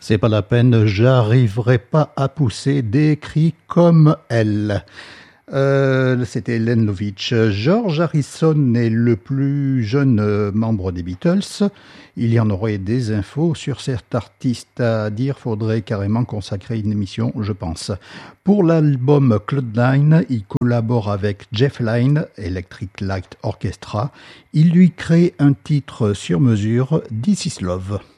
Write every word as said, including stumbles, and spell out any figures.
C'est pas la peine, j'arriverai pas à pousser des cris comme elle. Euh, c'était Len Lovitch. George Harrison est le plus jeune membre des Beatles. Il y en aurait des infos sur cet artiste à dire. Faudrait carrément consacrer une émission, je pense. Pour l'album Cloudline, il collabore avec Jeff Lynne, Electric Light Orchestra. Il lui crée un titre sur mesure, This Is Love.